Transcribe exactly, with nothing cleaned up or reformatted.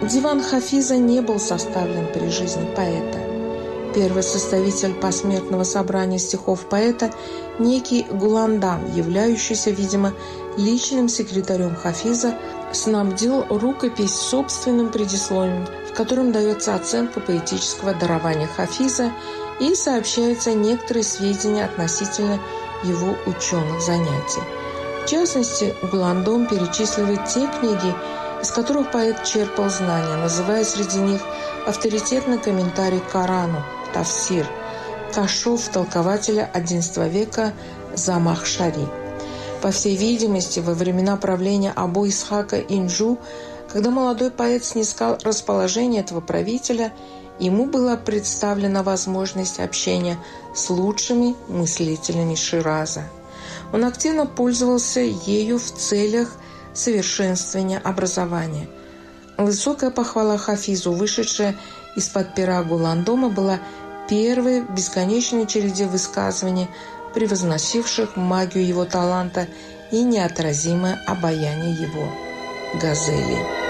Диван Хафиза не был составлен при жизни поэта. Первый составитель посмертного собрания стихов поэта, некий Гуландам, являющийся, видимо, личным секретарем Хафиза, снабдил рукопись собственным предисловием, в котором дается оценка поэтического дарования Хафиза и сообщаются некоторые сведения относительно его ученых занятий. В частности, Гуландам перечисливает те книги, из которых поэт черпал знания, называя среди них авторитетный комментарий к Корану, Тафсир, Кашоф толкователя одиннадцатого века Замахшари. По всей видимости, во времена правления Абу Исхака Инджу, когда молодой поэт снискал расположение этого правителя, ему была представлена возможность общения с лучшими мыслителями Шираза. Он активно пользовался ею в целях совершенствования образования. Высокая похвала Хафизу, вышедшая из-под пера Гуландама, была первой в бесконечной череде высказываний, превозносивших магию его таланта и неотразимое обаяние его газелей.